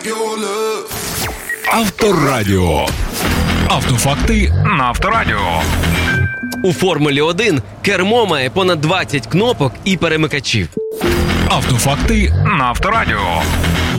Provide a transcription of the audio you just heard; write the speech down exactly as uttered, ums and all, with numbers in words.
Авторадіо. Автофакти на Авторадіо. У Формулі один кермо має понад двадцять кнопок і перемикачів. Автофакти на Авторадіо.